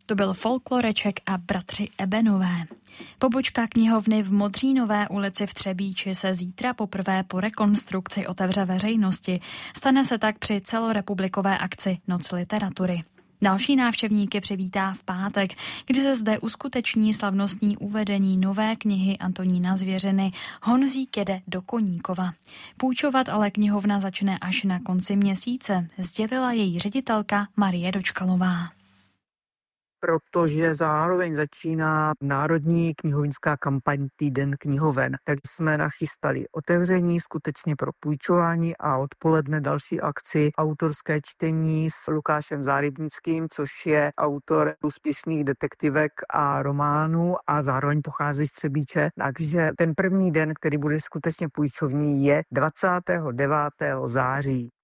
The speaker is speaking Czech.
To byl Folkloreček a bratři Ebenové. Pobočka knihovny v Modřínové ulici v Třebíči se zítra poprvé po rekonstrukci otevře veřejnosti. Stane se tak při celorepublikové akci Noc literatury. Další návštěvníky přivítá v pátek, kdy se zde uskuteční slavnostní uvedení nové knihy Antonína Zvěřiny Honzík jede do Koníkova. Půjčovat ale knihovna začne až na konci měsíce, sdělila její ředitelka Marie Dočkalová. Protože zároveň začíná národní knihovnická kampaň Týden knihoven. Tak jsme nachystali otevření skutečně pro půjčování a odpoledne další akci autorské čtení s Lukášem Zárybnickým, což je autor úspěšných detektivek a románů a zároveň pochází z Třebíče. Takže ten první den, který bude skutečně půjčovní, je 29. září.